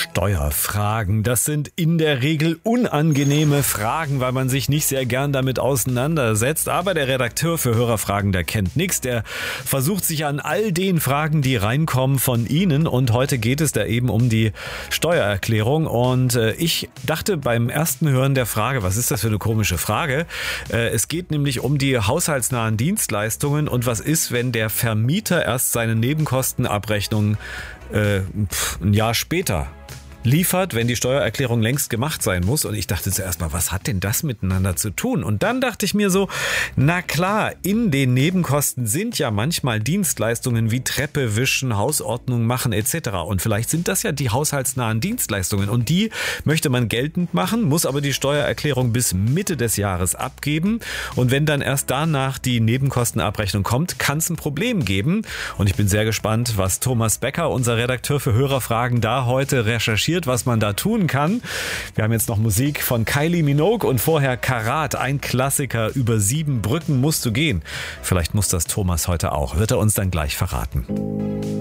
Steuerfragen, das sind in der Regel unangenehme Fragen, weil man sich nicht sehr gern damit auseinandersetzt. Aber der Redakteur für Hörerfragen, der kennt nichts. Der versucht sich an all den Fragen, die reinkommen von Ihnen. Und heute geht es da eben um die Steuererklärung. Und ich dachte beim ersten Hören der Frage, was ist das für eine komische Frage? Es geht nämlich um die haushaltsnahen Dienstleistungen und was ist, wenn der Vermieter erst seine Nebenkostenabrechnung ein Jahr später liefert, wenn die Steuererklärung längst gemacht sein muss. Und ich dachte zuerst mal, was hat denn das miteinander zu tun? Und dann dachte ich mir so, na klar, in den Nebenkosten sind ja manchmal Dienstleistungen wie Treppe wischen, Hausordnung machen etc. Und vielleicht sind das ja die haushaltsnahen Dienstleistungen. Und die möchte man geltend machen, muss aber die Steuererklärung bis Mitte des Jahres abgeben. Und wenn dann erst danach die Nebenkostenabrechnung kommt, kann es ein Problem geben. Und ich bin sehr gespannt, was Thomas Becker, unser Redakteur für Hörerfragen, da heute recherchiert, was man da tun kann. Wir haben jetzt noch Musik von Kylie Minogue und vorher Karat, ein Klassiker. Über 7 Brücken musst du gehen. Vielleicht muss das Thomas heute auch. Wird er uns dann gleich verraten.